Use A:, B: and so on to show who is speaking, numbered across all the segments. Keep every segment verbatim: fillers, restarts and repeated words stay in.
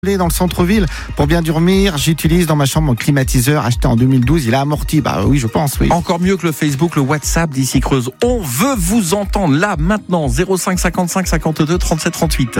A: Dans le centre-ville pour bien dormir, j'utilise dans ma chambre mon climatiseur acheté en deux mille douze, il a amorti. Bah oui, je pense, oui.
B: Encore mieux que le Facebook, le WhatsApp d'Ici Creuse. On veut vous entendre là, maintenant. zéro cinq cinquante-cinq cinquante-deux trente-sept trente-huit.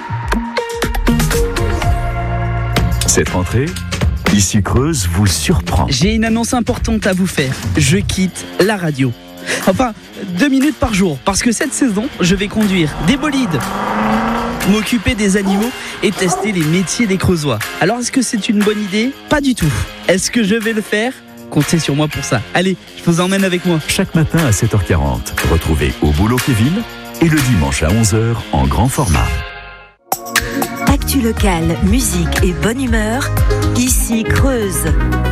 C: Cette rentrée, Ici Creuse vous surprend.
D: J'ai une annonce importante à vous faire. Je quitte la radio. Enfin, deux minutes par jour, parce que cette saison, je vais conduire des bolides, m'occuper des animaux et tester les métiers des Creusois. Alors, est-ce que c'est une bonne idée ? Pas du tout. Est-ce que je vais le faire ? Comptez sur moi pour ça. Allez, je vous emmène avec moi.
C: Chaque matin à sept heures quarante, retrouvez Au Boulot Kevin et le dimanche à onze heures en grand format.
E: Actu locale, musique et bonne humeur, Ici Creuse.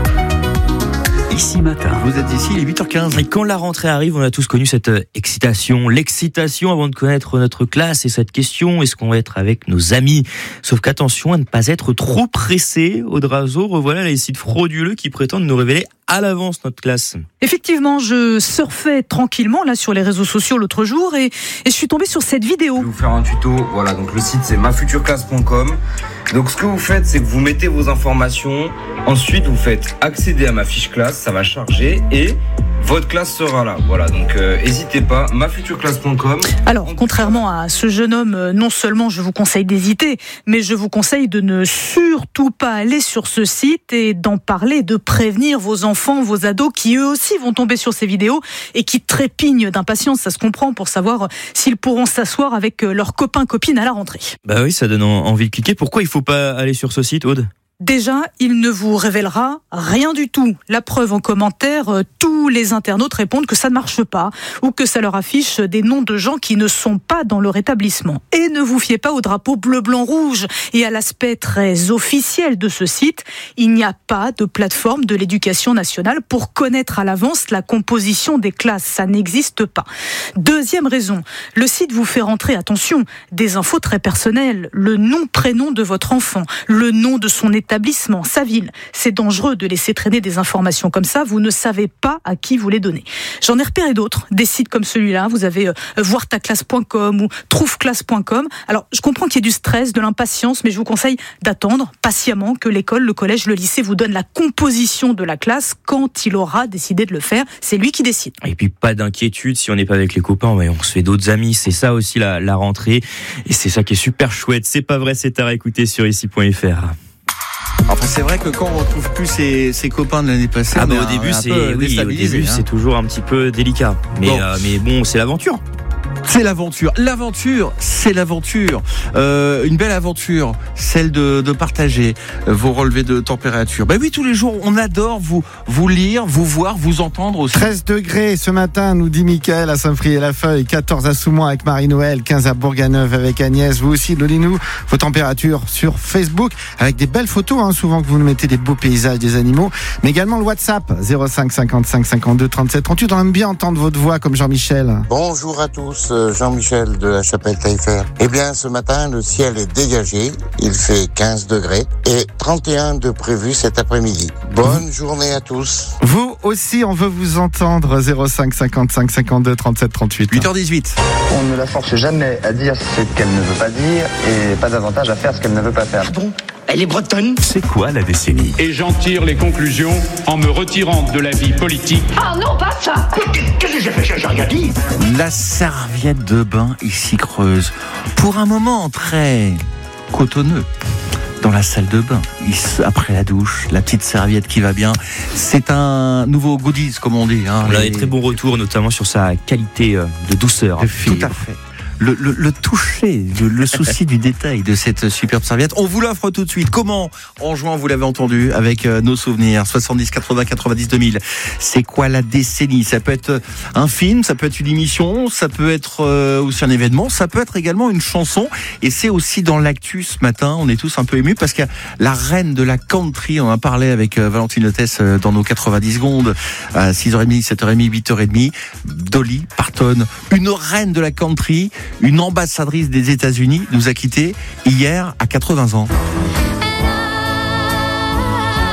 C: Ici matin.
B: Vous êtes ici, il est huit heures quinze.
F: Et quand la rentrée arrive, on a tous connu cette excitation. L'excitation avant de connaître notre classe et cette question, est-ce qu'on va être avec nos amis ? Sauf qu'attention à ne pas être trop pressé. Audrazo, revoilà les sites frauduleux qui prétendent nous révéler à l'avance notre classe.
G: Effectivement, je surfais tranquillement là sur les réseaux sociaux l'autre jour et, et je suis tombée sur cette vidéo.
H: Je vais vous faire un tuto. Voilà, donc le site c'est ma future classe point com. Donc ce que vous faites, c'est que vous mettez vos informations. Ensuite, vous faites accéder à ma fiche classe, ça va charger et votre classe sera là. Voilà, donc n'hésitez euh, pas, ma future classe point com.
G: Alors, contrairement à ce jeune homme, euh, non seulement je vous conseille d'hésiter, mais je vous conseille de ne surtout pas aller sur ce site et d'en parler, de prévenir vos enfants, vos ados qui eux aussi vont tomber sur ces vidéos et qui trépignent d'impatience, ça se comprend, pour savoir s'ils pourront s'asseoir avec leurs copains, copines à la rentrée.
F: Bah oui, ça donne envie de cliquer. Pourquoi il faut pas aller sur ce site, Aude ?
G: Déjà, il ne vous révélera rien du tout. La preuve en commentaire, euh, tous les internautes répondent que ça ne marche pas ou que ça leur affiche des noms de gens qui ne sont pas dans leur établissement. Et ne vous fiez pas au drapeau bleu, blanc, rouge et à l'aspect très officiel de ce site. Il n'y a pas de plateforme de l'éducation nationale pour connaître à l'avance la composition des classes. Ça n'existe pas. Deuxième raison, le site vous fait rentrer, attention, des infos très personnelles. Le nom, prénom de votre enfant, le nom de son établissement, établissement, sa ville. C'est dangereux de laisser traîner des informations comme ça. Vous ne savez pas à qui vous les donnez. J'en ai repéré d'autres, des sites comme celui-là. Vous avez euh, voir ta classe point com ou trouve classe point com. Alors, je comprends qu'il y ait du stress, de l'impatience, mais je vous conseille d'attendre patiemment que l'école, le collège, le lycée vous donne la composition de la classe quand il aura décidé de le faire. C'est lui qui décide.
F: Et puis, pas d'inquiétude si on n'est pas avec les copains. Ouais, on se fait d'autres amis. C'est ça aussi la, la rentrée. Et c'est ça qui est super chouette. C'est pas vrai, c'est à réécouter sur ici point f r.
B: Enfin, c'est vrai que quand on retrouve plus ses, ses copains de l'année passée,
F: ah bah
B: on
F: au début, c'est,
B: oui,
F: au début
B: hein.
F: c'est toujours un petit peu délicat. Mais bon, euh, mais bon c'est l'aventure.
B: C'est l'aventure. L'aventure, c'est l'aventure. Euh, une belle aventure, celle de, de partager vos relevés de température. Ben oui, tous les jours, on adore vous, vous lire, vous voir, vous entendre aussi.
A: treize degrés ce matin, nous dit Mickaël à Saint-Free-et-la-Feuille, quatorze à Soumont avec Marie-Noël, quinze à Bourganeuf avec Agnès. Vous aussi, donnez-nous vos températures sur Facebook avec des belles photos, hein, souvent que vous nous mettez des beaux paysages, des animaux, mais également le WhatsApp zéro cinq cinquante-cinq cinquante-deux trente-sept trente-huit. On aime bien entendre votre voix comme Jean-Michel.
I: Bonjour à tous. Jean-Michel de la Chapelle-Taillefer. Eh bien, ce matin, le ciel est dégagé. Il fait quinze degrés et trente et un de prévu cet après-midi. Bonne mmh. journée à tous.
A: Vous aussi, on veut vous entendre. zéro cinq cinquante-cinq cinquante-deux trente-sept trente-huit.
B: huit heures dix-huit.
J: On ne la force jamais à dire ce qu'elle ne veut pas dire et pas davantage à faire ce qu'elle ne veut pas faire.
K: Bon, elle est bretonne.
C: C'est quoi la décennie ?
L: Et j'en tire les conclusions en me retirant de la vie politique.
K: Ah non, pas ça. Qu'est-ce que j'ai fait ? J'ai rien dit.
B: La serviette de bain Ici Creuse. Pour un moment très cotonneux. Dans la salle de bain, après la douche, la petite serviette qui va bien. C'est un nouveau goodies, comme on dit. Hein,
F: on a
B: les...
F: des très bons retours, notamment sur sa qualité de douceur.
B: De Tout à fait. Le, le, le toucher, le, le souci du détail de cette superbe serviette. On vous l'offre tout de suite. Comment ? En juin, vous l'avez entendu, avec euh, nos souvenirs. soixante-dix, quatre-vingts, quatre-vingt-dix, deux mille. C'est quoi la décennie ? Ça peut être un film, ça peut être une émission, ça peut être euh, aussi un événement, ça peut être également une chanson. Et c'est aussi dans l'actu ce matin. On est tous un peu émus parce que la reine de la country, on en a parlé avec euh, Valentine Lotès euh, dans nos quatre-vingt-dix secondes, à six heures trente, sept heures trente, huit heures trente. Dolly Parton, une reine de la country, une ambassadrice des États-Unis, nous a quittés hier à quatre-vingts ans.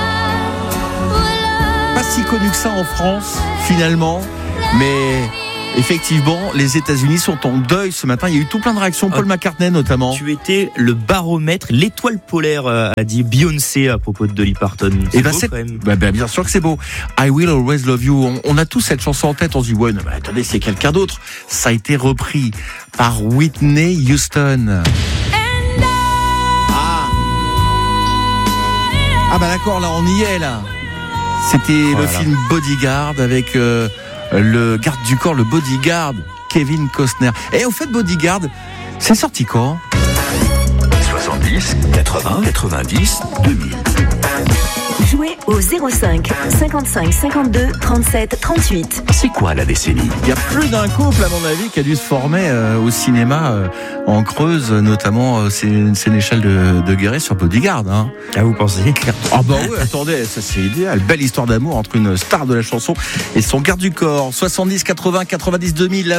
B: Pas si connue que ça en France, finalement, mais Effectivement, les États-Unis sont en deuil ce matin. Il y a eu tout plein de réactions. Paul McCartney notamment.
F: Tu étais le baromètre, l'étoile polaire, euh, a dit Beyoncé à propos de Dolly Parton. C'est
B: Et ben
F: beau,
B: c'est
F: quand même.
B: bah, bah, bien sûr que c'est beau. I Will Always Love You. On, on a tous cette chanson en tête. On se dit ouais, non, bah, attendez, c'est quelqu'un d'autre. Ça a été repris par Whitney Houston. Ah, ah bah d'accord, là on y est là. C'était
F: Oh
B: le
F: là là.
B: film Bodyguard avec euh, le garde du corps, le bodyguard, Kevin Costner. Et au fait, Bodyguard, c'est sorti quand ?
C: soixante-dix, quatre-vingts, quatre-vingt-dix, deux mille.
E: Jouez au zéro cinq cinquante-cinq cinquante-deux trente-sept trente-huit.
C: C'est quoi la décennie ?
B: Il y a plus d'un couple, à mon avis, qui a dû se former euh, au cinéma euh, en Creuse, notamment euh, c'est Sénéchal de, de Guéret sur Bodyguard. Hein.
F: Ah, vous pensez ?
B: Ah bah ouais, attendez, ça c'est idéal. Belle histoire d'amour entre une star de la chanson et son garde du corps. soixante-dix, quatre-vingts, quatre-vingt-dix, deux mille.